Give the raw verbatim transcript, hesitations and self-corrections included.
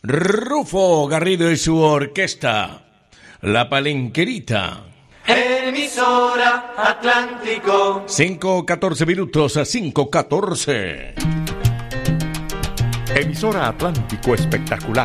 Rufo Garrido y su orquesta, La Palenquerita. Emisora Atlántico. cinco catorce minutos a cinco catorce. Emisora Atlántico Espectacular.